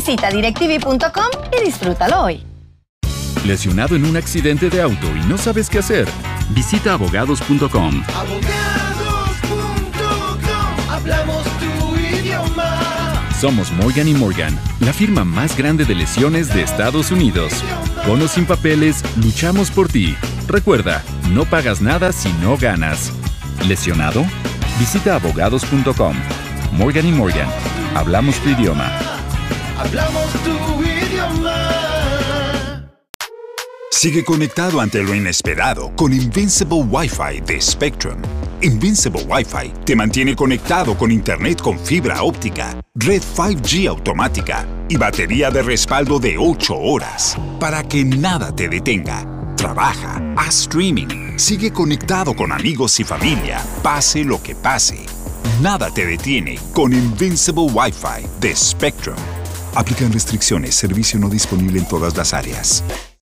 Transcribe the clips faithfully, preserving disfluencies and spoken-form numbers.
Visita directv punto com y disfrútalo hoy. ¿Lesionado en un accidente de auto y no sabes qué hacer? Visita abogados punto com. abogados punto com. Hablamos tu idioma. Somos Morgan y Morgan, la firma más grande de lesiones de Estados Unidos. Con o sin papeles, luchamos por ti. Recuerda, no pagas nada si no ganas. ¿Lesionado? Visita abogados punto com. Morgan y Morgan, hablamos tu idioma. Hablamos tu idioma. Sigue conectado ante lo inesperado con Invincible Wi-Fi de Spectrum. Invincible Wi-Fi te mantiene conectado con internet con fibra óptica, red cinco G automática y batería de respaldo de ocho horas para que nada te detenga. Trabaja, haz streaming, sigue conectado con amigos y familia, pase lo que pase. Nada te detiene con Invincible Wi-Fi de Spectrum. Aplican restricciones, servicio no disponible en todas las áreas.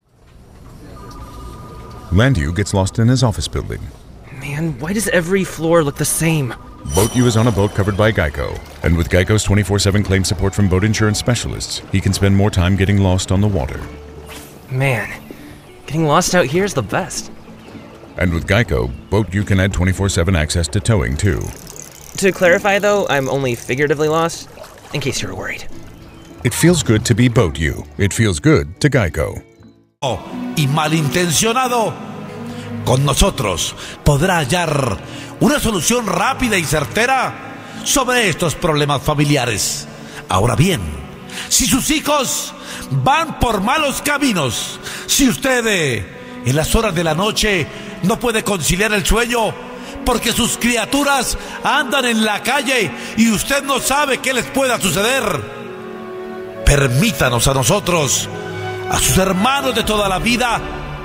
Landu gets lost in his office building. Man, why does every floor look the same? BoatU is on a boat covered by Geico. And with Geico's twenty-four seven claim support from boat insurance specialists, he can spend more time getting lost on the water. Man, getting lost out here is the best. And with Geico, BoatU can add twenty-four seven access to towing, too. To clarify, though, I'm only figuratively lost, in case you were worried. It feels good to be BoatU. It feels good to Geico. Y malintencionado, con nosotros podrá hallar una solución rápida y certera sobre estos problemas familiares. Ahora bien, si sus hijos van por malos caminos, si usted eh, en las horas de la noche no puede conciliar el sueño porque sus criaturas andan en la calle y usted no sabe qué les pueda suceder, permítanos a nosotros, a sus hermanos de toda la vida,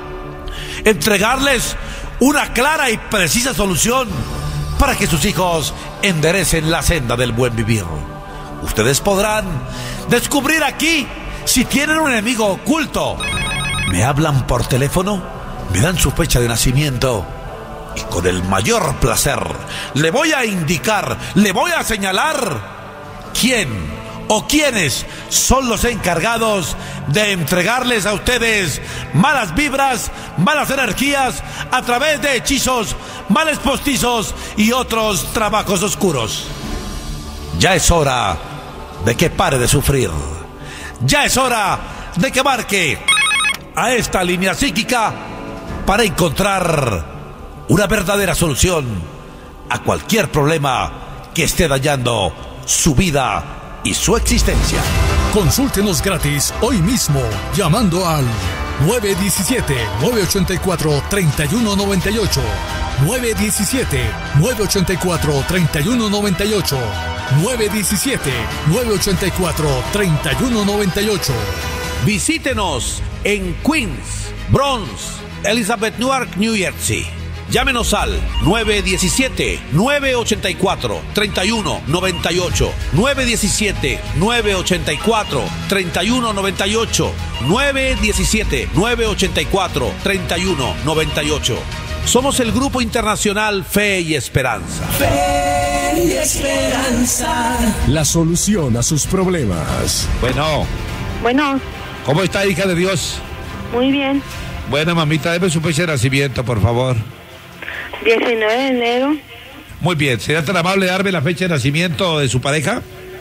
entregarles una clara y precisa solución para que sus hijos enderecen la senda del buen vivir. Ustedes podrán descubrir aquí si tienen un enemigo oculto. Me hablan por teléfono, me dan su fecha de nacimiento y con el mayor placer le voy a indicar, le voy a señalar quién o quiénes son los encargados de entregarles a ustedes malas vibras, malas energías a través de hechizos, males postizos y otros trabajos oscuros. Ya es hora de que pare de sufrir. Ya es hora de que marque a esta línea psíquica para encontrar una verdadera solución a cualquier problema que esté dañando su vida y su existencia. Consúltenos gratis hoy mismo llamando al nueve uno siete, nueve ocho cuatro, tres uno nueve ocho, nueve uno siete, nueve ocho cuatro, tres uno nueve ocho, nueve uno siete, nueve ocho cuatro, tres uno nueve ocho. Visítenos en Queens, Bronx, Elizabeth, Newark, New Jersey. Llámenos al nueve uno siete, nueve ocho cuatro, tres uno nueve ocho, nueve uno siete, nueve ocho cuatro, tres uno nueve ocho, nueve uno siete, nueve ocho cuatro, tres uno nueve ocho. Somos el Grupo Internacional Fe y Esperanza. Fe y Esperanza. La solución a sus problemas. Bueno. Bueno. ¿Cómo está, hija de Dios? Muy bien. Bueno, mamita, deme su fecha de nacimiento, por favor. diecinueve de enero. Muy bien, ¿sería tan amable darme la fecha de nacimiento de su pareja?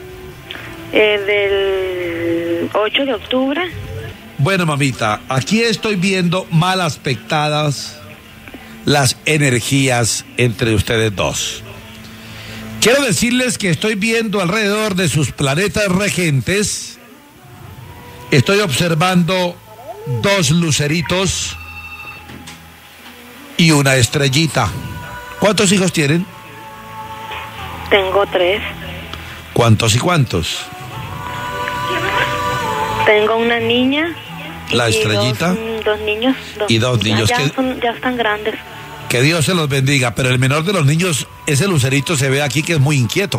Eh, del ocho de octubre. Bueno, mamita, aquí estoy viendo mal aspectadas las energías entre ustedes dos. Quiero decirles que estoy viendo alrededor de sus planetas regentes, estoy observando dos luceritos y una estrellita. ¿Cuántos hijos tienen? Tengo tres. ¿Cuántos y cuántos? Tengo una niña. La estrellita. Dos, dos niños. Dos, y dos niños. Ya, que, son, ya están grandes. Que Dios se los bendiga. Pero el menor de los niños, ese lucerito se ve aquí que es muy inquieto.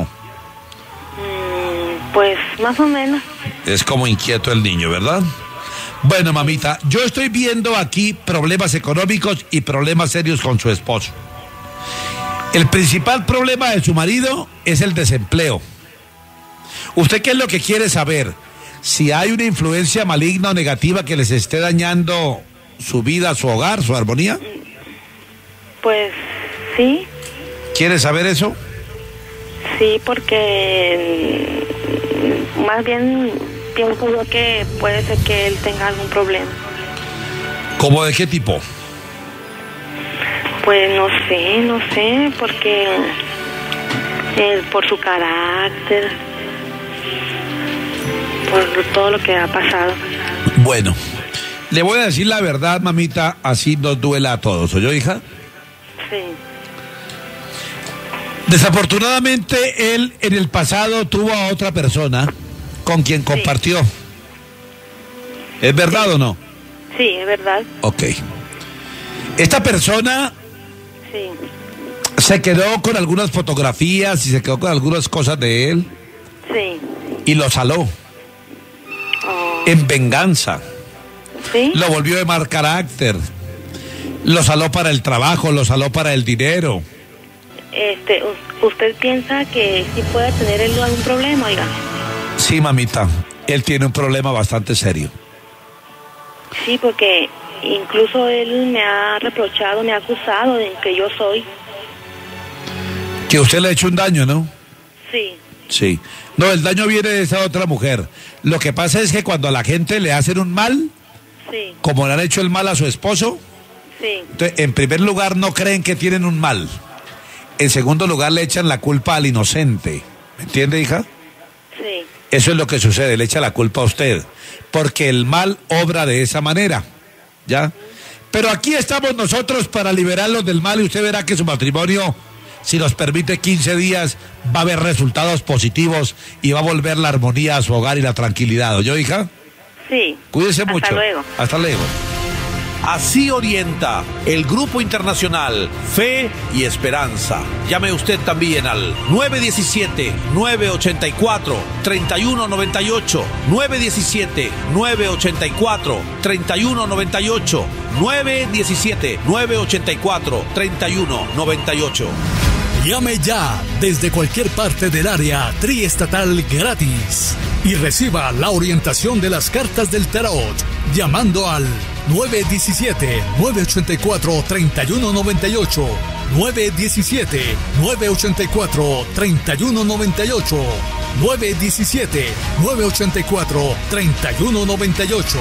Mm, pues más o menos. Es como inquieto el niño, ¿verdad? Bueno, mamita, yo estoy viendo aquí problemas económicos y problemas serios con su esposo. El principal problema de su marido es el desempleo. ¿Usted qué es lo que quiere saber? si hay una influencia maligna o negativa que les esté dañando su vida, su hogar, su armonía. Pues sí, ¿Quieres saber eso? sí, porque mm, más bien pienso yo que puede ser que él tenga algún problema. ¿Cómo de qué tipo? Pues no sé, no sé, porque él, por su carácter, por todo lo que ha pasado. Bueno, le voy a decir la verdad, mamita, así nos duela a todos. ¿Oyó, hija? Sí, Desafortunadamente, él en el pasado tuvo a otra persona con quien compartió. ¿Es verdad o no? sí, es verdad. Ok. Esta persona Sí, se quedó con algunas fotografías y se quedó con algunas cosas de él sí. y lo saló Oh, en venganza. ¿sí? Lo volvió de mal carácter. Lo saló para el trabajo, lo saló para el dinero. Este, u- ¿usted piensa que sí puede tener él algún problema, oiga? Sí, mamita, él tiene un problema bastante serio. Sí, porque incluso él me ha reprochado, me ha acusado de que yo soy. Que usted le ha hecho un daño, ¿no? Sí, Sí. No, el daño viene de esa otra mujer. Lo que pasa es que cuando a la gente le hacen un mal, sí, como le han hecho el mal a su esposo, sí, entonces, en primer lugar no creen que tienen un mal. En segundo lugar le echan la culpa al inocente. ¿Me entiende, hija? sí. Eso es lo que sucede, le echa la culpa a usted. Porque el mal obra de esa manera. ¿Ya? Pero aquí estamos nosotros para liberarlos del mal y usted verá que su matrimonio, si nos permite quince días, va a haber resultados positivos y va a volver la armonía a su hogar y la tranquilidad. ¿Oyó, hija? Sí. Cuídese Hasta mucho. luego. Hasta luego. Así orienta el Grupo Internacional Fe y Esperanza. Llame usted también al nueve uno siete, nueve ocho cuatro, tres uno nueve ocho, nueve uno siete, nueve ocho cuatro, tres uno nueve ocho, nueve uno siete, nueve ocho cuatro, tres uno nueve ocho. Llame ya desde cualquier parte del área triestatal gratis y reciba la orientación de las cartas del tarot llamando al nueve uno siete, nueve ocho cuatro, tres uno nueve ocho, nueve uno siete, nueve ocho cuatro, tres uno nueve ocho, nueve uno siete, nueve ocho cuatro, tres uno nueve ocho.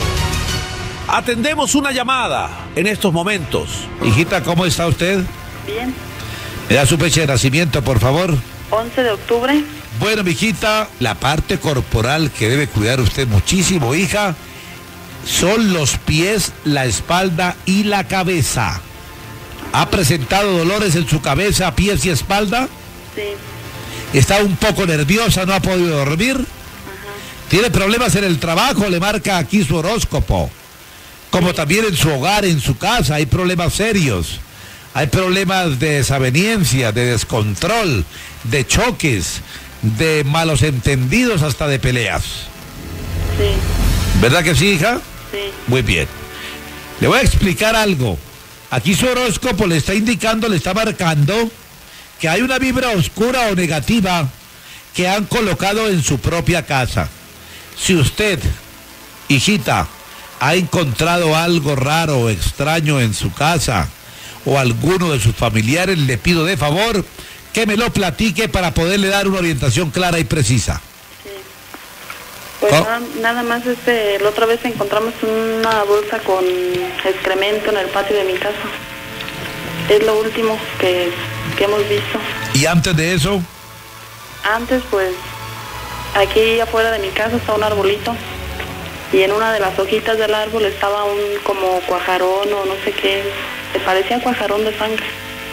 Atendemos una llamada en estos momentos. Hijita, ¿cómo está usted? Bien. ¿Me da su fecha de nacimiento, por favor? once de octubre. Bueno, mijita, la parte corporal que debe cuidar usted muchísimo, hija, son los pies, la espalda y la cabeza. ¿Ha presentado dolores en su cabeza, pies y espalda? Sí. ¿Está un poco nerviosa, no ha podido dormir? Ajá. ¿Tiene problemas en el trabajo? Le marca aquí su horóscopo. Como también en su hogar, en su casa, hay problemas serios. Hay problemas de desaveniencia, de descontrol, de choques, de malos entendidos, hasta de peleas. Sí. ¿Verdad que sí, hija? Sí. Muy bien. Le voy a explicar algo. Aquí su horóscopo le está indicando, le está marcando que hay una vibra oscura o negativa que han colocado en su propia casa. Si usted, hijita, ha encontrado algo raro o extraño en su casa o alguno de sus familiares, le pido de favor que me lo platique para poderle dar una orientación clara y precisa. Pues ¿Oh? nada, nada más, este, la otra vez encontramos una bolsa con excremento en el patio de mi casa. Es lo último que, que hemos visto. ¿Y antes de eso? Antes, pues, aquí afuera de mi casa está un arbolito y en una de las hojitas del árbol estaba un como cuajarón o no sé qué, me parecía cuajarón de sangre.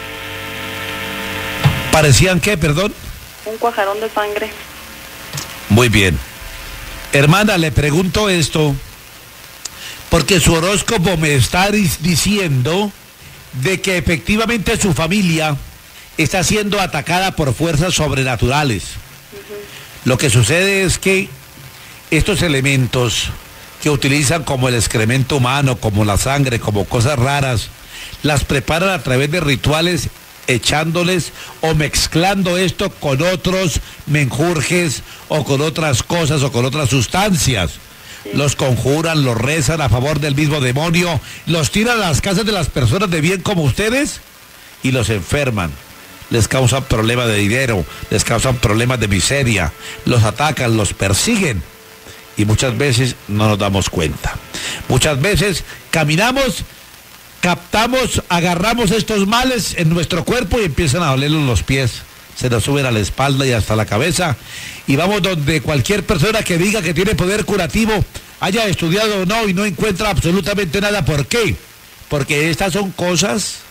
¿Parecían qué, perdón? Un cuajarón de sangre. Muy bien. Hermana, le pregunto esto porque su horóscopo me está diciendo de que efectivamente su familia está siendo atacada por fuerzas sobrenaturales. Uh-huh. Lo que sucede es que estos elementos que utilizan como el excremento humano, como la sangre, como cosas raras, las preparan a través de rituales echándoles o mezclando esto con otros menjurjes o con otras cosas o con otras sustancias. Los conjuran, los rezan a favor del mismo demonio, los tiran a las casas de las personas de bien como ustedes y los enferman. Les causan problemas de dinero, les causan problemas de miseria, los atacan, los persiguen y muchas veces no nos damos cuenta. Muchas veces caminamos, captamos, agarramos estos males en nuestro cuerpo y empiezan a dolernos los pies. Se nos suben a la espalda y hasta la cabeza y vamos donde cualquier persona que diga que tiene poder curativo, haya estudiado o no y no encuentra absolutamente nada. ¿Por qué? Porque estas son cosas